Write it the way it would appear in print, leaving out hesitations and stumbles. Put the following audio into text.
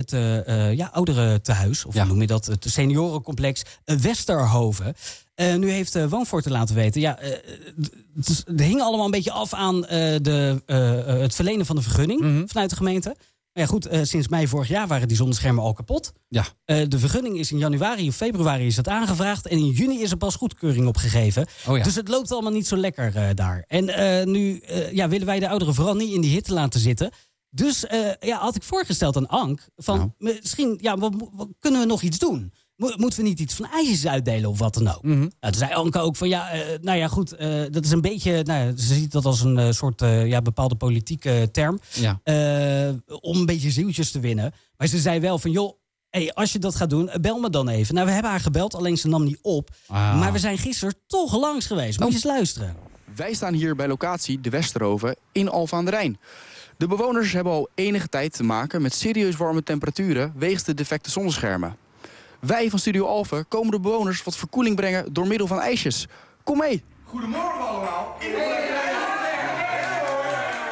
het ouderentehuis. Of hoe noem je dat? Het seniorencomplex Westerhoven. Nu heeft Woonforte laten weten... het hing allemaal een beetje af aan het verlenen van de vergunning... vanuit de gemeente. Maar ja, goed, sinds mei vorig jaar waren die zonneschermen al kapot. Ja. De vergunning is in januari of februari is het aangevraagd... en in juni is er pas goedkeuring opgegeven. Oh ja. Dus het loopt allemaal niet zo lekker daar. En nu willen wij de ouderen vooral niet in die hitte laten zitten... Dus had ik voorgesteld aan Ank... van misschien, kunnen we nog iets doen? Moeten we niet iets van ijsjes uitdelen of wat dan ook? Toen zei Anke ook van dat is een beetje... ze ziet dat als een soort bepaalde politieke term... Ja. Om een beetje zieltjes te winnen. Maar ze zei wel van, joh, als je dat gaat doen, bel me dan even. Nou, we hebben haar gebeld, alleen ze nam niet op. Maar we zijn gisteren toch langs geweest. Moet je eens luisteren. Wij staan hier bij locatie de Westerhoven in Alphen aan de Rijn. De bewoners hebben al enige tijd te maken met serieus warme temperaturen... wegens de defecte zonneschermen. Wij van Studio Alphen komen de bewoners wat verkoeling brengen door middel van ijsjes. Kom mee! Goedemorgen allemaal. In de